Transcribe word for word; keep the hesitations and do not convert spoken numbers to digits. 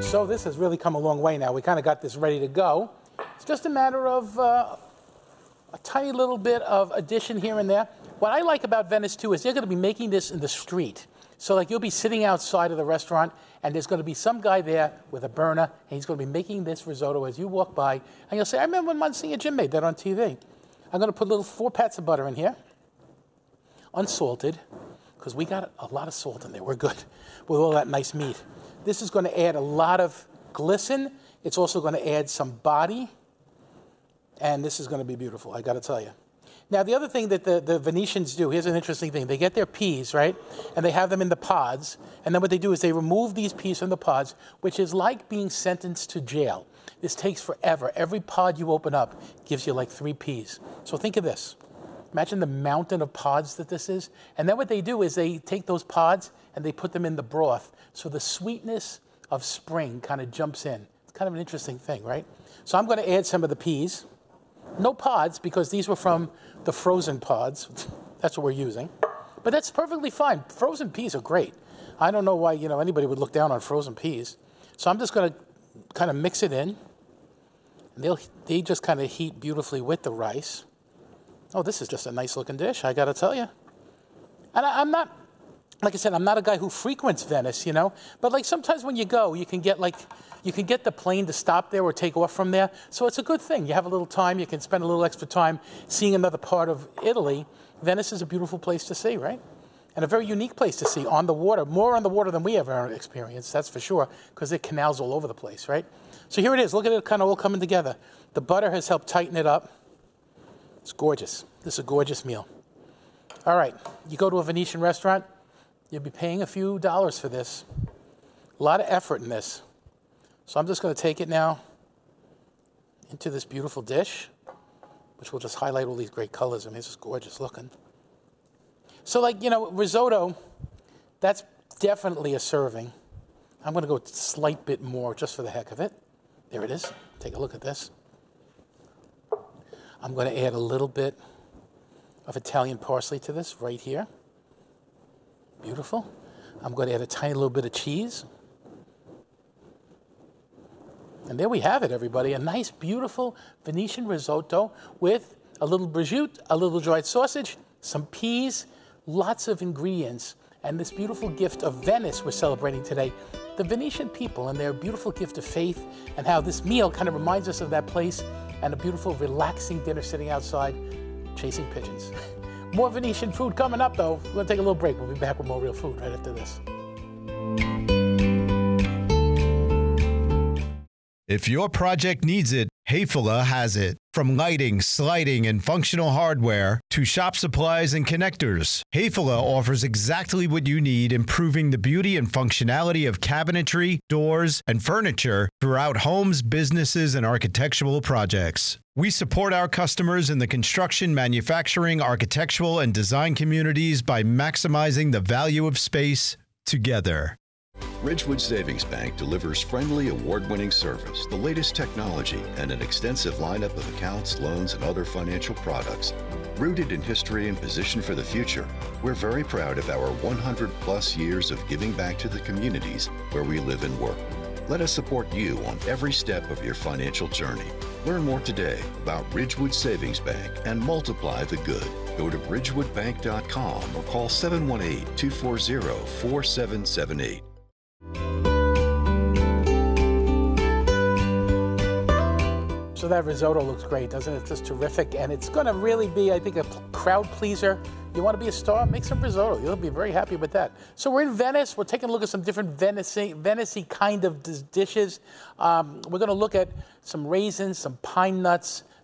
So this has really come a long way now. We kind of got this ready to go. It's just a matter of uh, a tiny little bit of addition here and there. What I like about Venice, too, is they're going to be making this in the street. So like you'll be sitting outside of the restaurant, and there's going to be some guy there with a burner, and he's going to be making this risotto as you walk by. And you'll say, I remember when Monsignor Jim made that on T V. I'm going to put little four pats of butter in here, unsalted, because we got a lot of salt in there. We're good with all that nice meat. This is going to add a lot of glisten. It's also going to add some body. And this is going to be beautiful, I got to tell you. Now, the other thing that the, the Venetians do, here's an interesting thing. They get their peas, right? And they have them in the pods. And then what they do is they remove these peas from the pods, which is like being sentenced to jail. This takes forever. Every pod you open up gives you like three peas. So think of this. Imagine the mountain of pods that this is. And then what they do is they take those pods and they put them in the broth. So the sweetness of spring kind of jumps in. It's kind of an interesting thing, right? So I'm going to add some of the peas. No pods, because these were from the frozen pods. That's what we're using. But that's perfectly fine. Frozen peas are great. I don't know why, you know, anybody would look down on frozen peas. So I'm just going to kind of mix it in. And they'll, they just kind of heat beautifully with the rice. Oh, this is just a nice looking dish, I got to tell you. And I, I'm not, like I said, I'm not a guy who frequents Venice, you know. But like sometimes when you go, you can get like, you can get the plane to stop there or take off from there. So it's a good thing. You have a little time. You can spend a little extra time seeing another part of Italy. Venice is a beautiful place to see, right? And a very unique place to see on the water. More on the water than we ever experienced, that's for sure, because there are canals all over the place, right? So here it is. Look at it kind of all coming together. The butter has helped tighten it up. It's gorgeous. This is a gorgeous meal. All right. You go to a Venetian restaurant, you'll be paying a few dollars for this. A lot of effort in this. So I'm just going to take it now into this beautiful dish, which will just highlight all these great colors. I mean, it's just gorgeous looking. So like, you know, risotto, that's definitely a serving. I'm going to go a slight bit more just for the heck of it. There it is. Take a look at this. I'm going to add a little bit of Italian parsley to this right here. Beautiful. I'm going to add a tiny little bit of cheese. And there we have it, everybody. A nice, beautiful Venetian risotto with a little prosciutto, a little dried sausage, some peas, lots of ingredients, and this beautiful gift of Venice we're celebrating today. The Venetian people and their beautiful gift of faith, and how this meal kind of reminds us of that place, and a beautiful, relaxing dinner sitting outside, chasing pigeons. More Venetian food coming up, though. We're going to take a little break. We'll be back with more real food right after this. If your project needs it, Hayfula has it. From lighting, sliding, and functional hardware to shop supplies and connectors, Hayfula offers exactly what you need, improving the beauty and functionality of cabinetry, doors, and furniture throughout homes, businesses, and architectural projects. We support our customers in the construction, manufacturing, architectural, and design communities by maximizing the value of space together. Ridgewood Savings Bank delivers friendly, award-winning service, the latest technology, and an extensive lineup of accounts, loans, and other financial products. Rooted in history and positioned for the future, we're very proud of our one hundred plus years of giving back to the communities where we live and work. Let us support you on every step of your financial journey. Learn more today about Ridgewood Savings Bank and multiply the good. Go to ridgewood bank dot com or call seven one eight, two four zero, four seven seven eight. So that risotto looks great, doesn't it? It's just terrific, and it's going to really be, I think, a crowd pleaser. You want to be a star? Make some risotto. You'll be very happy with that. So we're in Venice. We're taking a look at some different Venice-y, Venice-y kind of dishes. Um, we're going to look at some raisins, some pine nuts,